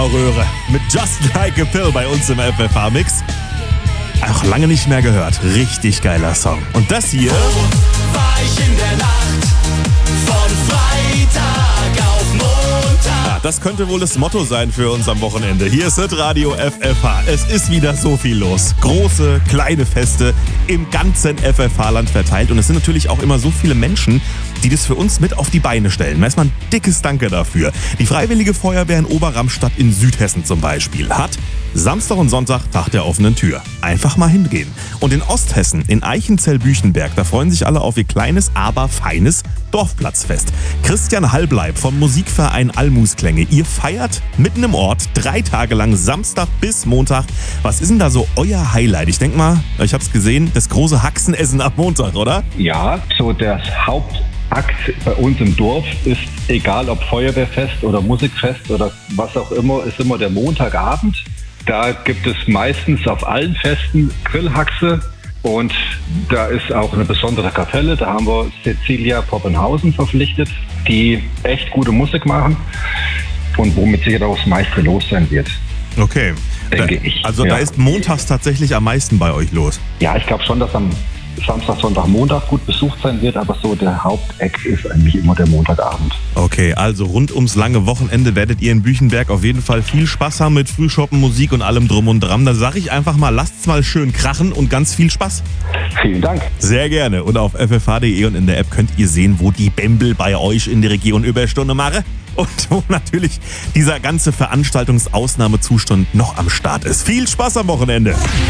Röhre mit Just Like a Pill bei uns im FFH-Mix. Auch lange nicht mehr gehört. Richtig geiler Song. Und das hier... Wo war ich in der Nacht von Freitag auf Montag? Ja, das könnte wohl das Motto sein für uns am Wochenende. Hier ist Radio FFH. Es ist wieder so viel los. Große, kleine Feste im ganzen FFH-Land verteilt. Und es sind natürlich auch immer so viele Menschen, die das für uns mit auf die Beine stellen. Erstmal ein dickes Danke dafür. Die Freiwillige Feuerwehr in Oberramstadt in Südhessen zum Beispiel hat Samstag und Sonntag Tag der offenen Tür. Einfach mal hingehen. Und in Osthessen, in Eichenzell-Büchenberg, da freuen sich alle auf ihr kleines, aber feines Dorfplatzfest. Christian Halbleib vom Musikverein Almusklänge. Ihr feiert mitten im Ort 3 Tage lang, Samstag bis Montag. Was ist denn da so euer Highlight? Ich denke mal, ich habe es gesehen, das große Haxenessen am Montag, oder? Ja, so das Hauptakt bei uns im Dorf ist, egal ob Feuerwehrfest oder Musikfest oder was auch immer, ist immer der Montagabend. Da gibt es meistens auf allen Festen Grillhaxe und da ist auch eine besondere Kapelle. Da haben wir Cecilia Poppenhausen verpflichtet, die echt gute Musik machen und womit sicher auch das meiste los sein wird. Okay. Denke ich. Also da ist montags tatsächlich am meisten bei euch los. Ja, ich glaube schon, dass am Samstag, Sonntag, Montag gut besucht sein wird, aber so der Haupteck ist eigentlich immer der Montagabend. Okay, also rund ums lange Wochenende werdet ihr in Büchenberg auf jeden Fall viel Spaß haben mit Frühschoppen, Musik und allem drum und dran. Da sage ich einfach mal, lasst's mal schön krachen und ganz viel Spaß. Vielen Dank. Sehr gerne. Und auf ffh.de und in der App könnt ihr sehen, wo die Bämbel bei euch in der Region Überstunde mache und wo natürlich dieser ganze Veranstaltungsausnahmezustand noch am Start ist. Viel Spaß am Wochenende.